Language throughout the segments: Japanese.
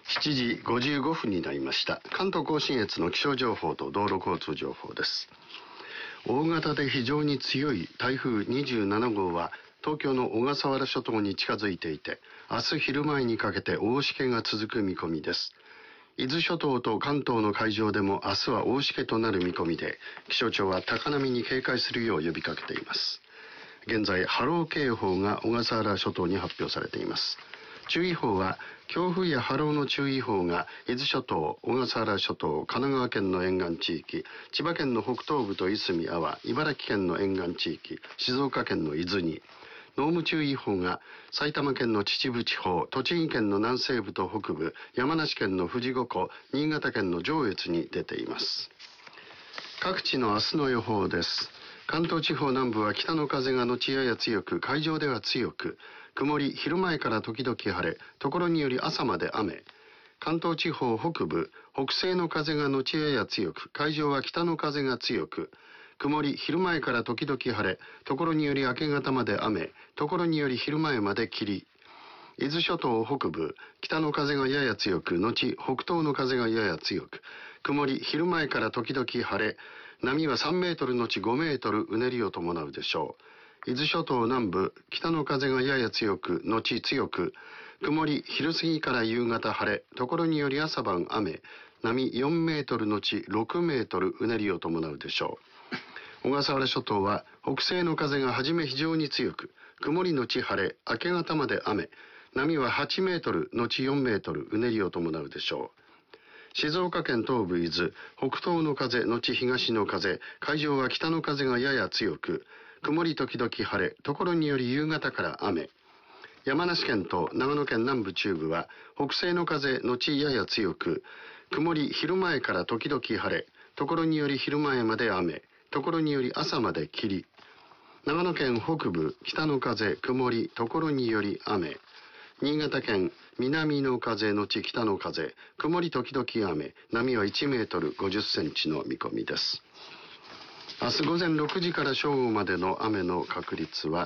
7時55分になりました。関東甲信越の気象情報と道路交通情報です。大型で非常に強い台風27号は東京の小笠原諸島に近づいていて、明日昼前にかけて大しけが続く見込みです。伊豆諸島と関東の海上でも明日は大しけとなる見込みで、気象庁は高波に警戒するよう呼びかけています。現在波浪警報が小笠原諸島に発表されています。注意報は強風や波浪の注意報が伊豆諸島、小笠原諸島、神奈川県の沿岸地域、千葉県の北東部といすみ、安房、茨城県の沿岸地域、静岡県の伊豆に、濃霧注意報が埼玉県の秩父地方、栃木県の南西部と北部、山梨県の富士五湖、新潟県の上越に出ています。各地の明日の予報です。関東地方南部は北の風が後やや強く、海上では強く、曇り、昼前から時々晴れ、ところにより朝まで雨。関東地方北部、北西の風が後やや強く、海上は北の風が強く、曇り、昼前から時々晴れ、ところにより明け方まで雨、ところにより昼前まで霧。伊豆諸島北部、北の風がやや強く、後北東の風がやや強く、曇り、昼前から時々晴れ、波は3メートル後5メートルうねりを伴うでしょう。伊豆諸島南部、北の風がやや強く、後強く、曇り、昼過ぎから夕方晴れ、ところにより朝晩雨、波4メートル後6メートルうねりを伴うでしょう。小笠原諸島は北西の風がはじめ非常に強く、曇り後晴れ、明け方まで雨、波は8メートル後4メートルうねりを伴うでしょう。静岡県東部伊豆、北東の風後東の風、海上は北の風がやや強く、曇り時々晴れ、ところにより夕方から雨。山梨県と長野県南部中部は北西の風後やや強く、曇り昼前から時々晴れ、ところにより昼前まで雨、ところにより朝まで霧。長野県北部、北の風曇り、ところにより雨。新潟県南の風後北の風、曇り時々雨、波は1メートル50センチの見込みです。明日午前6時から正午までの雨の確率は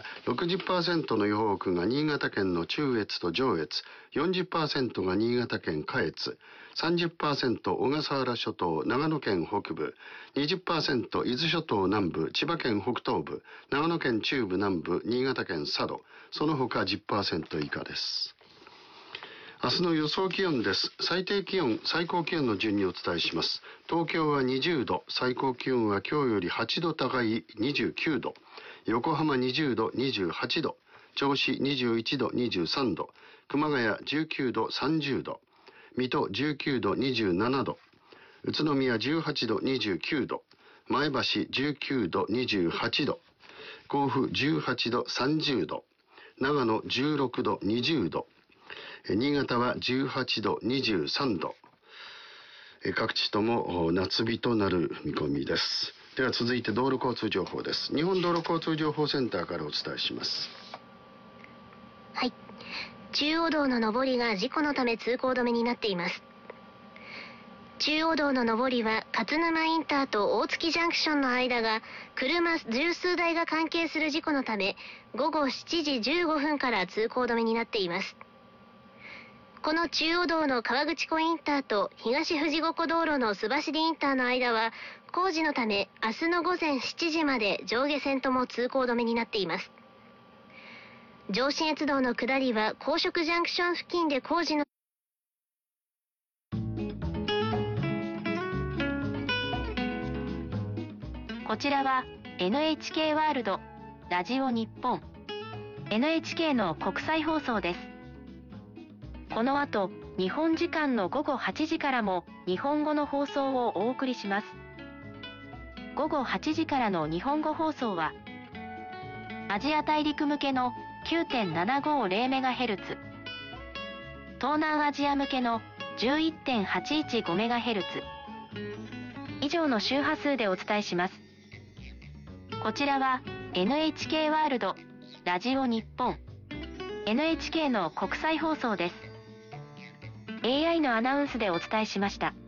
60% の予報区が新潟県の中越と上越、40% が新潟県下越、30% 小笠原諸島、長野県北部、20% 伊豆諸島南部、千葉県北東部、長野県中部南部、新潟県佐渡、その他 10% 以下です。明日の予想気温です。最低気温、最高気温の順にお伝えします。東京は20度、最高気温は今日より8度高い29度。横浜20度、28度。銚子21度、23度。熊谷19度、30度。水戸19度、27度。宇都宮18度、29度。前橋19度、28度。甲府18度、30度。長野16度、20度。新潟は18度、23度。各地とも夏日となる見込みです。では続いて道路交通情報です。日本道路交通情報センターからお伝えします。 はい。中央道の上りが事故のため通行止めになっています。中央道の上りは勝沼インターと大月ジャンクションの間が車十数台が関係する事故のため午後7時15分から通行止めになっています。この中央道の川口湖インターと東富士五湖道路の須走インターの間は工事のため明日の午前7時まで上下線とも通行止めになっています。上信越道の下りは高食ジャンクション付近で工事のこちらは NHK ワールドラジオ日本 NHK の国際放送です。この後、日本時間の午後8時からも日本語の放送をお送りします。午後8時からの日本語放送は、アジア大陸向けの 9.750MHz、東南アジア向けの 11.815MHz、以上の周波数でお伝えします。こちらは NHK ワールドラジオ日本 NHK の国際放送です。AI のアナウンスでお伝えしました。